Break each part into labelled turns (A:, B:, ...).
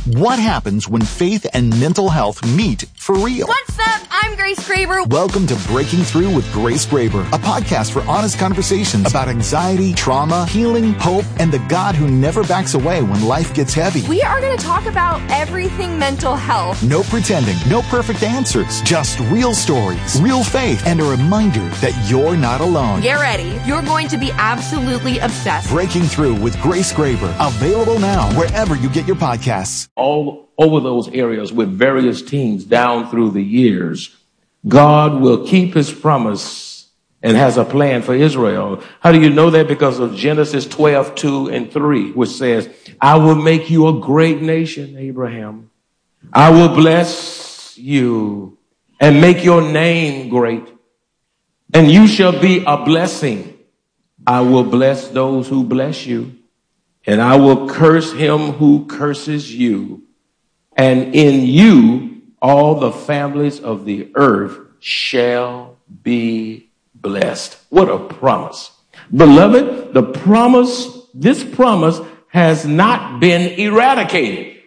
A: What happens when faith and mental health meet for real?
B: What's up? I'm Grace Graber.
A: Welcome to Breaking Through with Grace Graber, a podcast for honest conversations about anxiety, trauma, healing, hope, and the God who never backs away when life gets heavy.
B: We are going to talk about everything mental health.
A: No pretending, no perfect answers, just real stories, real faith, and a reminder that you're not alone.
B: Get ready. You're going to be absolutely obsessed.
A: Breaking Through with Grace Graber, available now wherever you get your podcasts.
C: All over those areas with various teams down through the years, God will keep his promise and has a plan for Israel. How do you know that? Because of Genesis 12:2-3, which says, I will make you a great nation, Abraham. I will bless you and make your name great, and you shall be a blessing. I will bless those who bless you, and I will curse him who curses you. And in you, all the families of the earth shall be blessed. What a promise. Beloved, this promise has not been eradicated.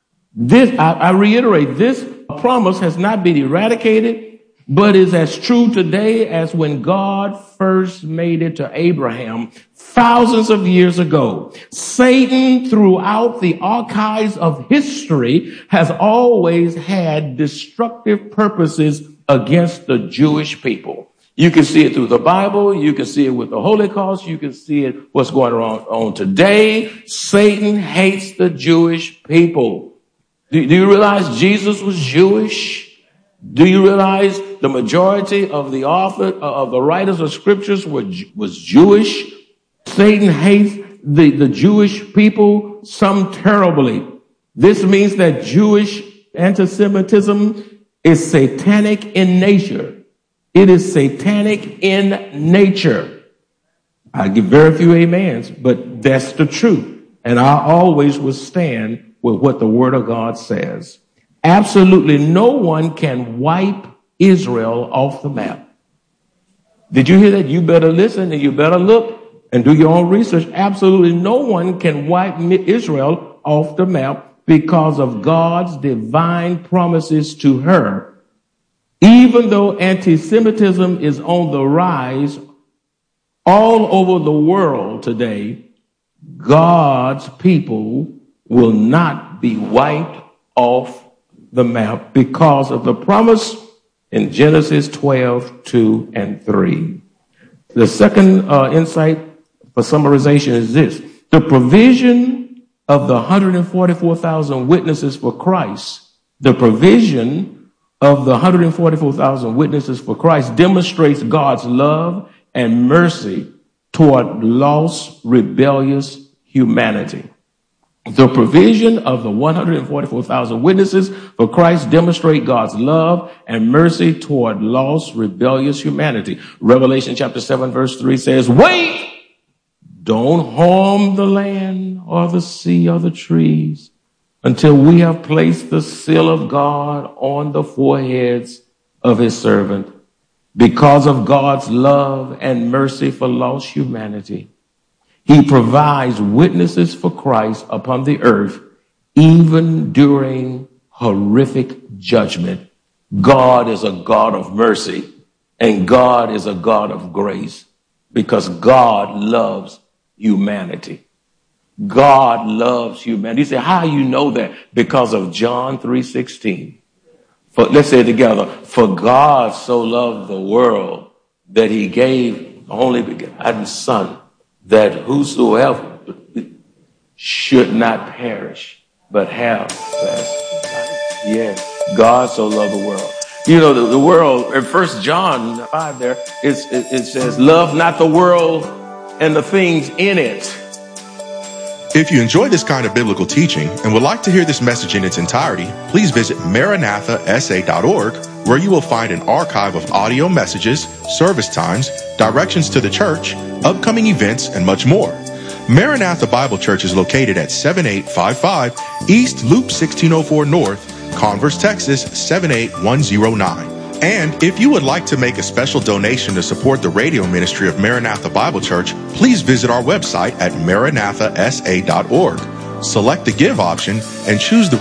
C: I reiterate, this promise has not been eradicated, but is as true today as when God first made it to Abraham thousands of years ago. Satan, throughout the archives of history, has always had destructive purposes against the Jewish people. You can see it through the Bible. You can see it with the Holocaust. You can see it what's going on today. Satan hates the Jewish people. Do you realize Jesus was Jewish? Do you realize the majority of the writers of scriptures was Jewish? Satan hates the Jewish people, some terribly. This means that Jewish anti-Semitism is satanic in nature. It is satanic in nature. I give very few amens, but that's the truth. And I always will stand with what the Word of God says. Absolutely no one can wipe Israel off the map. Did you hear that? You better listen and you better look and do your own research. Absolutely no one can wipe Israel off the map because of God's divine promises to her. Even though anti-Semitism is on the rise all over the world today, God's people will not be wiped off the map because of the promise in Genesis 12:2-3. The second insight for summarization is this. The provision of the 144,000 witnesses for Christ, demonstrates God's love and mercy toward lost, rebellious humanity. The provision of the 144,000 witnesses for Christ demonstrate God's love and mercy toward lost, rebellious humanity. Revelation chapter 7:3 says, wait! Don't harm the land or the sea or the trees until we have placed the seal of God on the foreheads of his servant. Because of God's love and mercy for lost humanity, he provides witnesses for Christ upon the earth, even during horrific judgment. God is a God of mercy, and God is a God of grace, because God loves humanity. God loves humanity. You say, how do you know that? Because of John 3:16. Let's say it together. For God so loved the world that he gave the only begotten Son, that whosoever should not perish, but have lasting life. Yes, God so loved the world. You know, the world, in 1 John 5 there, it says, love not the world and the things in it.
D: If you enjoy this kind of biblical teaching and would like to hear this message in its entirety, please visit MaranathaSA.org, where you will find an archive of audio messages, service times, directions to the church, upcoming events, and much more. Maranatha Bible Church is located at 7855 East Loop 1604 North, Converse, Texas 78109. And if you would like to make a special donation to support the radio ministry of Maranatha Bible Church, please visit our website at MaranathaSA.org. Select the Give option and choose the